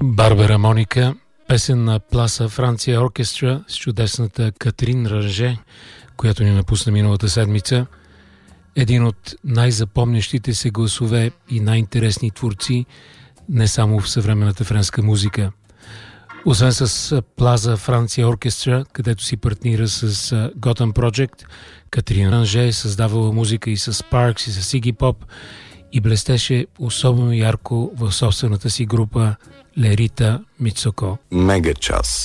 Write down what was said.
Барбара Моника, песен на Пласа Франция Оркестра с чудесната Катрин Ранже, която ни напусна миналата седмица. Един от най-запомнящите се гласове и най-интересни творци не само в съвременната френска музика. Освен с Плаза Франция Оркестра, където си партнира с Gotham Project, Катрин Ранже е създавала музика и с Sparks, и с Iggy Pop и блестеше особено ярко в собствената си група Лерита Мицоко. Мега час.